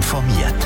informiert.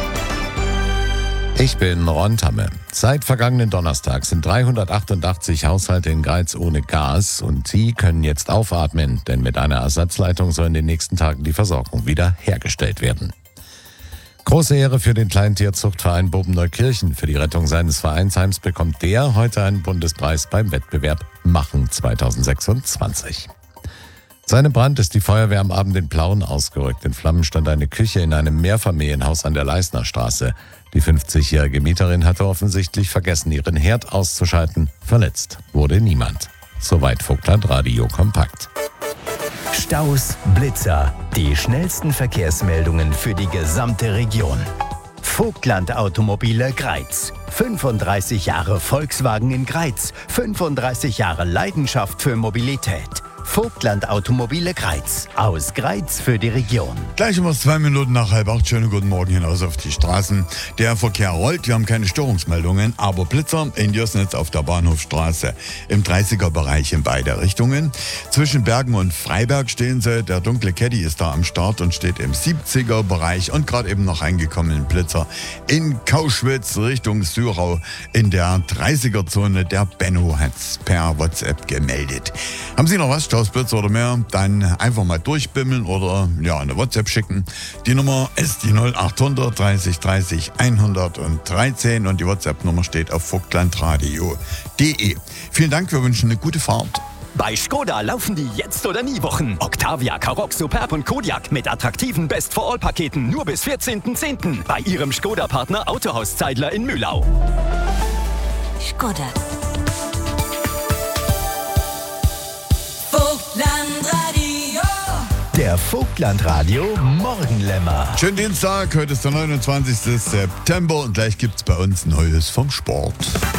Ich bin Ron Tamme. Seit vergangenen Donnerstag sind 388 Haushalte in Greiz ohne Gas und sie können jetzt aufatmen, denn mit einer Ersatzleitung soll in den nächsten Tagen die Versorgung wieder hergestellt werden. Große Ehre für den Kleintierzuchtverein Bobenneukirchen. Für die Rettung seines Vereinsheims bekommt der heute einen Bundespreis beim Wettbewerb Machen 2026. Seit einem Brand ist die Feuerwehr am Abend in Plauen ausgerückt. In Flammen stand eine Küche in einem Mehrfamilienhaus an der Leisnerstraße. Die 50-jährige Mieterin hatte offensichtlich vergessen, ihren Herd auszuschalten. Verletzt wurde niemand. Soweit Vogtland Radio kompakt. Staus, Blitzer, die schnellsten Verkehrsmeldungen für die gesamte Region. Vogtland Automobile Greiz. 35 Jahre Volkswagen in Greiz. 35 Jahre Leidenschaft für Mobilität. Vogtland Automobile Greiz. Aus Greiz für die Region. Gleich um 2 Minuten nach 7:30. Schönen guten Morgen hinaus auf die Straßen. Der Verkehr rollt. Wir haben keine Störungsmeldungen, aber Blitzer in Jößnitz auf der Bahnhofstraße im 30er-Bereich in beide Richtungen. Zwischen Bergen und Freiberg stehen sie. Der dunkle Caddy ist da am Start und steht im 70er-Bereich. Und gerade eben noch eingekommenen Blitzer in Kauschwitz Richtung Sürau in der 30er-Zone. Der Benno hat's per WhatsApp gemeldet. Haben Sie noch was? Blitzer oder mehr, dann einfach mal durchbimmeln oder eine WhatsApp schicken. Die Nummer ist die 0800 30 30 113 und die WhatsApp-Nummer steht auf vogtlandradio.de. Vielen Dank, wir wünschen eine gute Fahrt. Bei Skoda laufen die Jetzt- oder Nie-Wochen. Octavia, Karoq, Superb und Kodiaq mit attraktiven Best-for-All-Paketen nur bis 14.10. bei Ihrem Skoda-Partner Autohaus Zeidler in Mühlau. Skoda. Der Vogtland-Radio Morgenlämmer. Schönen Dienstag, heute ist der 29. September und gleich gibt's bei uns Neues vom Sport.